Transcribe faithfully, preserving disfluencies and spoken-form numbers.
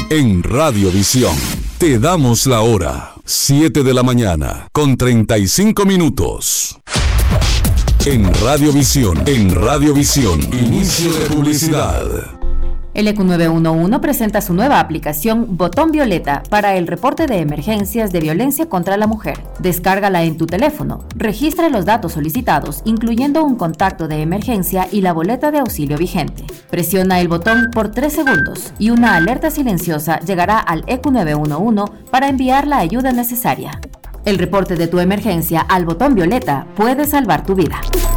En Radiovisión, te damos la hora. siete de la mañana, con treinta y cinco minutos. En Radiovisión, en Radiovisión, inicio de publicidad. El E Q nueve uno uno presenta su nueva aplicación Botón Violeta para el reporte de emergencias de violencia contra la mujer. Descárgala en tu teléfono, registra los datos solicitados, incluyendo un contacto de emergencia y la boleta de auxilio vigente. Presiona el botón por tres segundos y una alerta silenciosa llegará al E Q nueve uno uno para enviar la ayuda necesaria. El reporte de tu emergencia al Botón Violeta puede salvar tu vida.